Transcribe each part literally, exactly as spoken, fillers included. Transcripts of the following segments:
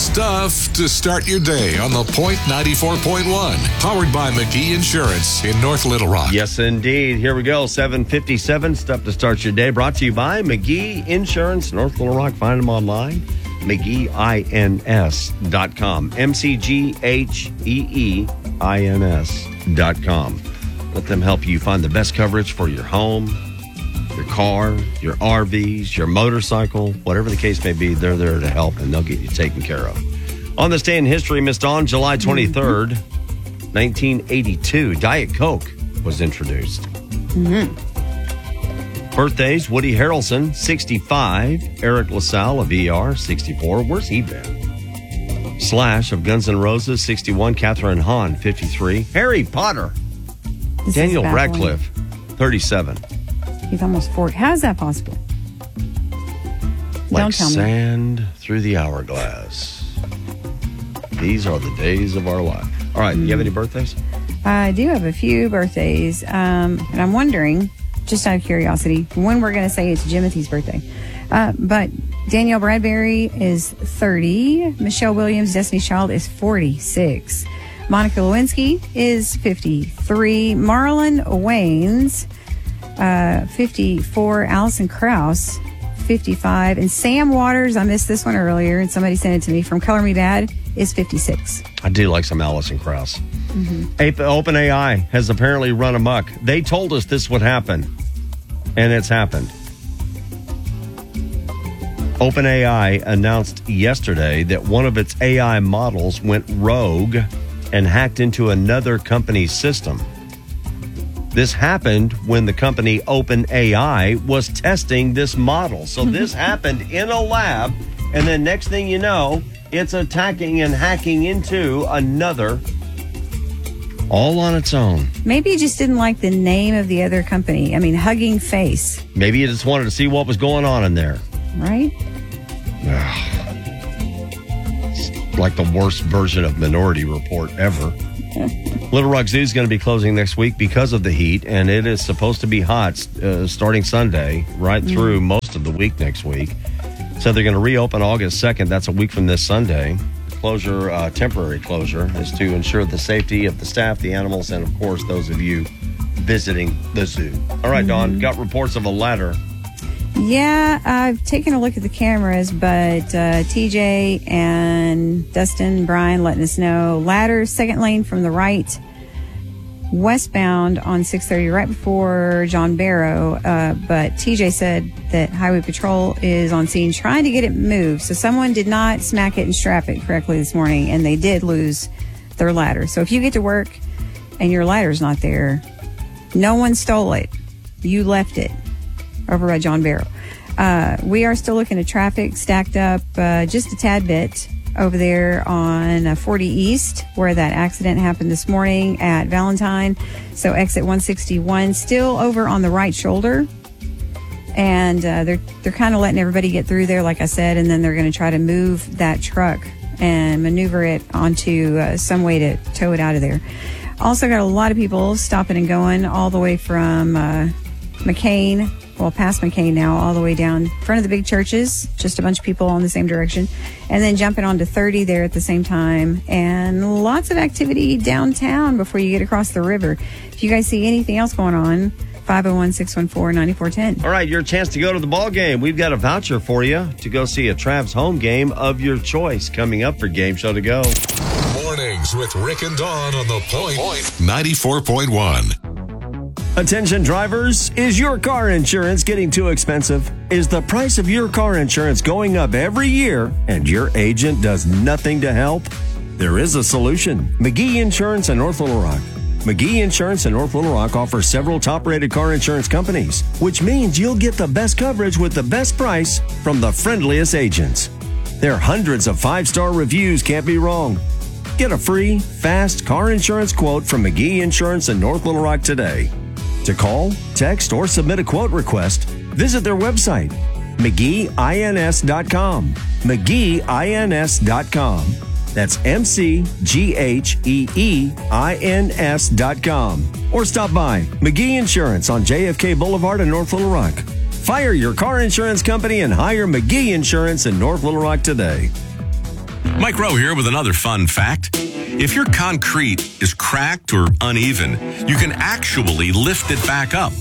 stuff to start your day on the Point ninety-four point one. Powered by McGee Insurance in North Little Rock. Yes, indeed. Here we go. seven fifty-seven. Stuff to start your day. Brought to you by McGee Insurance, North Little Rock. Find them online. McGee Ins dot com. M C G H E E I N S dot com. Let them help you find the best coverage for your home, your car, your R Vs, your motorcycle, whatever the case may be. They're there to help, and they'll get you taken care of. On this day in history, Miss Dawn, July twenty-third, nineteen eighty-two, Diet Coke was introduced. Mm-hmm. Birthdays, Woody Harrelson, sixty-five. Eric LaSalle of E R, sixty-four. Where's he been? Slash of Guns N' Roses, sixty-one. Catherine Hahn, fifty-three. Harry Potter. This Daniel Radcliffe, thirty-seven. He's almost forty. How is that possible? Like Don't tell me. sand through the hourglass. These are the days of our life. All right, mm. you have any birthdays? I do have a few birthdays, um, and I'm wondering, just out of curiosity, when we're going to say it's Jimothy's birthday. Uh, but Danielle Bradbury is thirty. Michelle Williams, Destiny's Child, is forty-six. Monica Lewinsky is fifty-three. Marlon Wayans, uh, fifty-four. Allison Krauss, fifty-five. And Sam Waters, I missed this one earlier, and somebody sent it to me, from Color Me Bad, is fifty-six. I do like some Allison Krauss. Mm-hmm. OpenAI has apparently run amok. They told us this would happen, and it's happened. OpenAI announced yesterday that one of its A I models went rogue and hacked into another company's system. This happened when the company OpenAI was testing this model. So this happened in a lab, and then next thing you know, it's attacking and hacking into another, all on its own. Maybe you just didn't like the name of the other company. I mean, Hugging Face. Maybe you just wanted to see what was going on in there. Right? It's like the worst version of Minority Report ever. Little Rock Zoo is going to be closing next week because of the heat, and it is supposed to be hot uh, starting Sunday right mm. through most of the week next week. So they're going to reopen August second. That's a week from this Sunday. Closure, uh, temporary closure, is to ensure the safety of the staff, the animals, and, of course, those of you visiting the zoo. All right, mm-hmm. Dawn, got reports of a ladder. Yeah, I've taken a look at the cameras, but uh, T J and Dustin, Brian letting us know. Ladder, second lane from the right, westbound on six thirty, right before John Barrow. Uh, but T J said that Highway Patrol is on scene trying to get it moved. So someone did not smack it and strap it correctly this morning, and they did lose their ladder. So if you get to work and your ladder's not there, no one stole it. You left it over by John Barrow. Uh, we are still looking at traffic stacked up uh, just a tad bit over there on uh, forty East, where that accident happened this morning at Valentine. So exit one sixty-one, still over on the right shoulder. And uh, they're they're kind of letting everybody get through there, like I said, and then they're going to try to move that truck and maneuver it onto uh, some way to tow it out of there. Also got a lot of people stopping and going all the way from uh, McCain, well, past McCain now, all the way down in front of the big churches, just a bunch of people in the same direction, and then jumping onto thirty there at the same time, and lots of activity downtown before you get across the river. If you guys see anything else going on, five oh one, six one four, nine four one zero. All right, your chance to go to the ball game. We've got a voucher for you to go see a Travs home game of your choice coming up for Game Show to Go. Mornings with Rick and Dawn on the Point ninety-four point one. Attention drivers, is your car insurance getting too expensive? Is the price of your car insurance going up every year and your agent does nothing to help? There is a solution. McGee Insurance in North Little Rock. McGee Insurance in North Little Rock offers several top-rated car insurance companies, which means you'll get the best coverage with the best price from the friendliest agents. Their hundreds of five-star reviews can't be wrong. Get a free, fast car insurance quote from McGee Insurance in North Little Rock today. To call, text, or submit a quote request, visit their website, McGee Ins dot com. McGee Ins dot com. That's M C G H E E I N S dot com. Or stop by McGee Insurance on J F K Boulevard in North Little Rock. Fire your car insurance company and hire McGee Insurance in North Little Rock today. Mike Rowe here with another fun fact. If your concrete is cracked or uneven, you can actually lift it back up.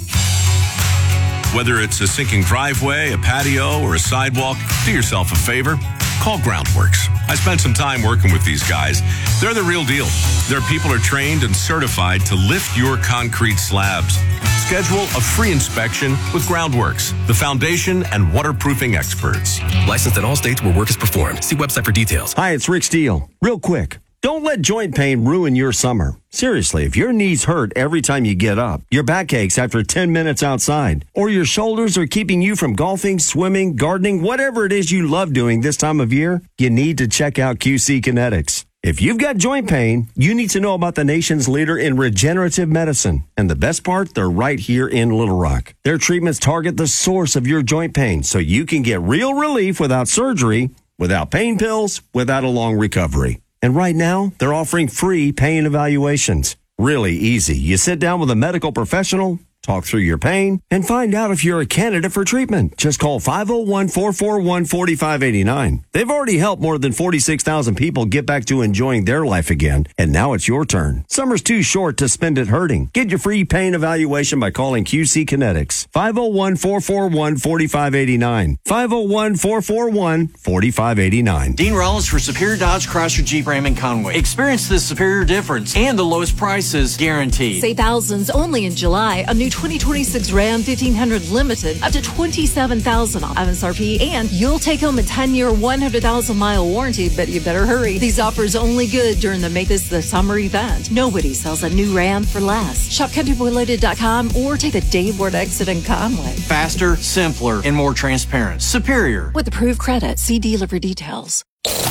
Whether it's a sinking driveway, a patio, or a sidewalk, do yourself a favor. Call Groundworks. I spent some time working with these guys. They're the real deal. Their people are trained and certified to lift your concrete slabs. Schedule a free inspection with Groundworks, the foundation and waterproofing experts. Licensed in all states where work is performed. See website for details. Hi, it's Rick Steele. Real quick, don't let joint pain ruin your summer. Seriously, if your knees hurt every time you get up, your back aches after ten minutes outside, or your shoulders are keeping you from golfing, swimming, gardening, whatever it is you love doing this time of year, you need to check out Q C Kinetics. If you've got joint pain, you need to know about the nation's leader in regenerative medicine. And the best part, they're right here in Little Rock. Their treatments target the source of your joint pain so you can get real relief without surgery, without pain pills, without a long recovery. And right now, they're offering free pain evaluations. Really easy. You sit down with a medical professional, talk through your pain, and find out if you're a candidate for treatment. Just call five oh one, four four one, four five eight nine. They've already helped more than forty-six thousand people get back to enjoying their life again, and now it's your turn. Summer's too short to spend it hurting. Get your free pain evaluation by calling Q C Kinetics. five oh one, four four one, four five eight nine. five oh one, four four one, four five eight nine. Dean Rollins for Superior Dodge Chrysler Jeep Ram in Conway. Experience the superior difference and the lowest prices guaranteed. Save thousands only in July. A new twenty twenty-six Ram fifteen hundred Limited up to twenty-seven thousand dollars off M S R P, and you'll take home a ten-year, one hundred thousand mile warranty, but you better hurry. These offers only good during the Make This the Summer event. Nobody sells a new Ram for less. Shop country boy loaded dot com or take the Dave Ward exit in Conway. Faster, simpler, and more transparent. Superior. With approved credit. See dealer for details.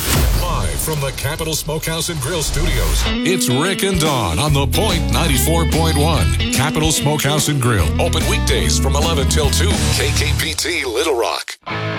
Live from the Capital Smokehouse and Grill Studios, it's Rick and Dawn on The Point ninety-four point one. Capital Smokehouse and Grill. Open weekdays from eleven till two. K K P T Little Rock.